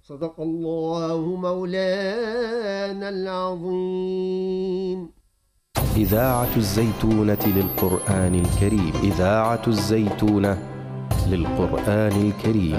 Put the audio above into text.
صدق الله مولانا العظيم. إذاعة الزيتونة للقرآن الكريم. إذاعة الزيتونة للقرآن الكريم.